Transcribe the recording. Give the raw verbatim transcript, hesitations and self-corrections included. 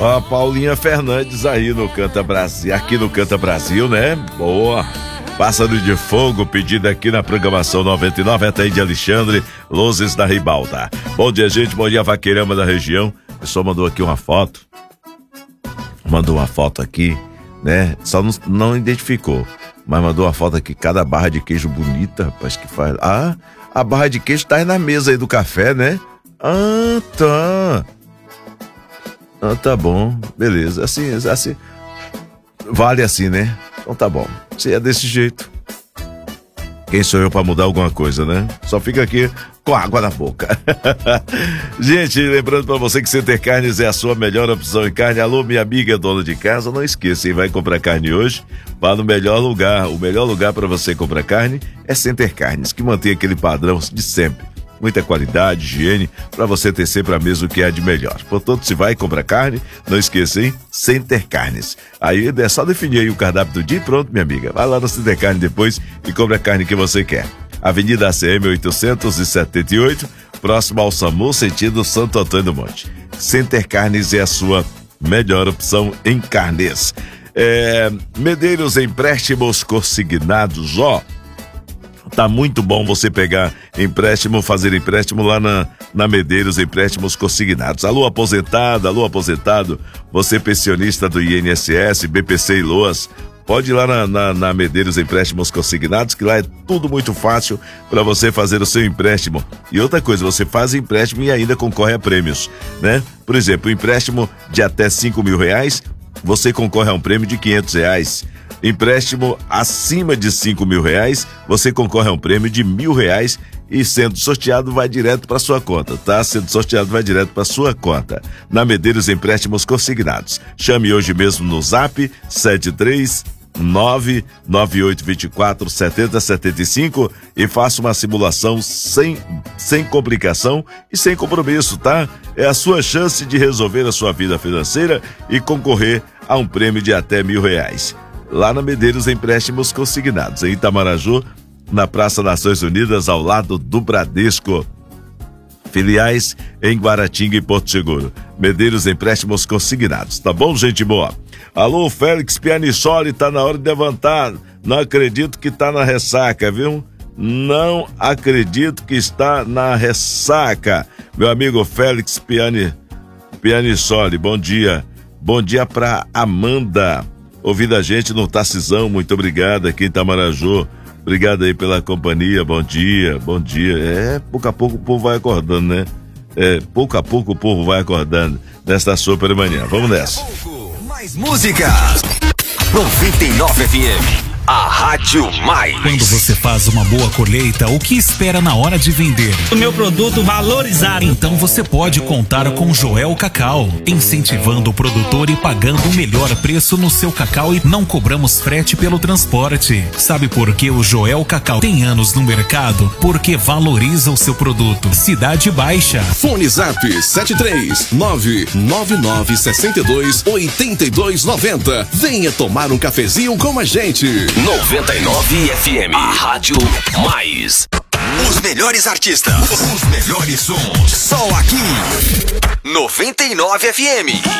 Ó, a Paulinha Fernandes aí no Canta Brasil, aqui no Canta Brasil, né? Boa. Pássaro de Fogo, pedido aqui na programação noventa e nove, até aí de Alexandre, Luzes da Ribalta. Bom dia, gente, bom dia, Vaqueirama da região. O pessoal mandou aqui uma foto, mandou uma foto aqui, né? Só não, não identificou, mas mandou uma foto aqui, cada barra de queijo bonita, rapaz, que faz... Ah, a barra de queijo tá aí na mesa aí do café, né? Ah, tá. Ah, tá bom, beleza, assim, assim, vale assim, né? Então tá bom, se é desse jeito, quem sou eu pra mudar alguma coisa, né? Só fica aqui com água na boca. Gente, lembrando pra você que Center Carnes é a sua melhor opção em carne. Alô, minha amiga dona de casa, não esqueça, hein? Vai comprar carne hoje, vá no melhor lugar. O melhor lugar pra você comprar carne é Center Carnes, que mantém aquele padrão de sempre. Muita qualidade, higiene, pra você ter sempre a mesma que é de melhor. Portanto, se vai comprar carne, não esqueça, hein? Center Carnes. Aí é só definir aí o cardápio do dia e pronto, minha amiga. Vai lá no Center Carnes depois e compra a carne que você quer. Avenida A C M oitocentos e setenta e oito, próximo ao SAMU, sentido Santo Antônio do Monte. Center Carnes é a sua melhor opção em carnes. É, Medeiros Empréstimos Consignados, ó. Tá muito bom você pegar empréstimo, fazer empréstimo lá na, na Medeiros Empréstimos Consignados. Alô, aposentado, alô, aposentado, você pensionista do I N S S, B P C e Loas, pode ir lá na, na, na Medeiros Empréstimos Consignados, que lá é tudo muito fácil para você fazer o seu empréstimo. E outra coisa, você faz empréstimo e ainda concorre a prêmios, né? Por exemplo, um empréstimo de até cinco mil reais, você concorre a um prêmio de quinhentos reais. Empréstimo acima de cinco mil reais, você concorre a um prêmio de mil reais e sendo sorteado vai direto para sua conta, tá? Sendo sorteado vai direto para sua conta. Na Medeiros Empréstimos Consignados. Chame hoje mesmo no Zap sete três nove nove oito dois quatro sete zero sete cinco e faça uma simulação sem, sem complicação e sem compromisso, tá? É a sua chance de resolver a sua vida financeira e concorrer a um prêmio de até mil reais. Lá na Medeiros Empréstimos Consignados, em Itamaraju, na Praça Nações Unidas, ao lado do Bradesco. Filiais em Guaratinga e Porto Seguro. Medeiros Empréstimos Consignados, tá bom, gente boa? Alô, Félix Pianissoli, tá na hora de levantar. Não acredito que tá na ressaca, viu? Não acredito que está na ressaca. Meu amigo Félix Piani, Pianissoli, bom dia. Bom dia pra Amanda. Ouvindo a gente no Tacizão, muito obrigado aqui em Itamaraju. Obrigado aí pela companhia, bom dia, bom dia. É, pouco a pouco o povo vai acordando, né? É, pouco a pouco o povo vai acordando nesta super manhã. Vamos nessa. Mais música. noventa e nove F M. A Rádio Mais. Quando você faz uma boa colheita, o que espera na hora de vender? O meu produto valorizar. Então você pode contar com Joel Cacau, incentivando o produtor e pagando o melhor preço no seu cacau e não cobramos frete pelo transporte. Sabe por que o Joel Cacau tem anos no mercado? Porque valoriza o seu produto. Cidade Baixa. Fone Zap sete três nove nove nove seis dois oito dois nove zero. Venha tomar um cafezinho com a gente. noventa e nove F M, a Rádio Mais. Os melhores artistas, os melhores sons, só aqui. noventa e nove F M.